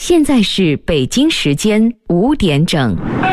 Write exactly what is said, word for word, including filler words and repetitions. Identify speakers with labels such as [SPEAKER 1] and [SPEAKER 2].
[SPEAKER 1] 现在是北京时间五点整。